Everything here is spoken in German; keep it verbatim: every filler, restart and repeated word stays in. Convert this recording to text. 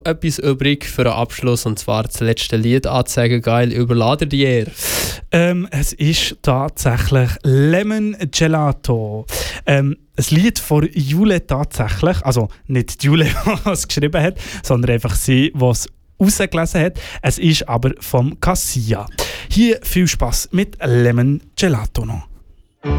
Etwas übrig für einen Abschluss, und zwar das letzte Lied anzeigen. Geil, überlade dir. Ähm, es ist tatsächlich Lemon Gelato. Ähm, ein Lied von Jule tatsächlich. Also nicht Jule, die es geschrieben hat, sondern einfach sie, die es rausgelesen hat. Es ist aber vom Cassia. Hier viel Spaß mit Lemon Gelato noch.